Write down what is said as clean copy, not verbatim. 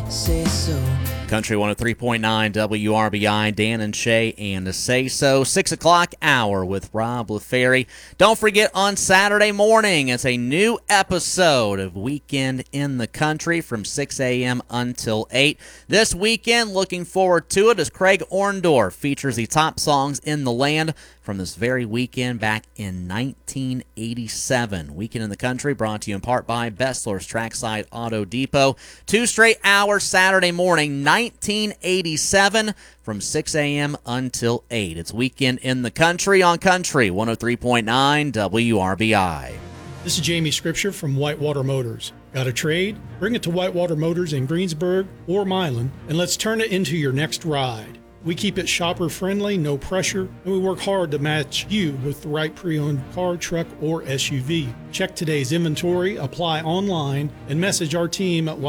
Say so. Country 103.9 WRBI, Dan and Shay and Say So. 6 o'clock hour with Rob LaFerry. Don't forget, on Saturday morning, it's a new episode of Weekend in the Country from 6 a.m. until 8. This weekend, looking forward to it, as Craig Orndorff features the top songs in the land from this very weekend back in 1987. Weekend in the Country brought to you in part by Bestler's Trackside Auto Depot. 2 straight hours Saturday morning, 1987 from 6 a.m. until 8. It's Weekend in the Country on Country 103.9 WRBI. This is Jamie Scripture from Whitewater Motors. Got a trade? Bring it to Whitewater Motors in Greensburg or Milan, and let's turn it into your next ride. We keep it shopper-friendly, no pressure, and we work hard to match you with the right pre-owned car, truck, or SUV. Check today's inventory, apply online, and message our team at